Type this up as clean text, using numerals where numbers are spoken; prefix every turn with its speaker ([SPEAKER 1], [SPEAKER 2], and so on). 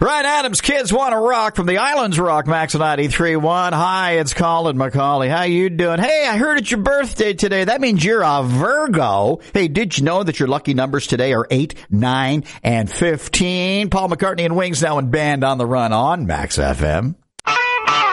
[SPEAKER 1] Bryan Adams, Kids Want to Rock from the Islands Rock, Max 93.1. Hi, it's Colin McCauley. How you doing? Hey, I heard it's your birthday today. That means you're a Virgo. Hey, did you know that your lucky numbers today are 8, 9, and 15? Paul McCartney and Wings now in Band on the Run on Max FM.